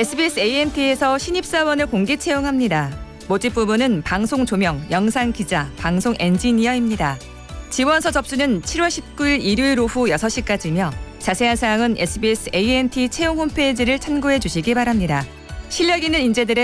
SBS ANT에서 신입사원을 공개 채용합니다. 모집 부문은 방송 조명, 영상 기자, 방송 엔지니어입니다. 지원서 접수는 7월 19일 일요일 오후 6시까지며 자세한 사항은 SBS ANT 채용 홈페이지를 참고해 주시기 바랍니다. 실력 있는 인재들의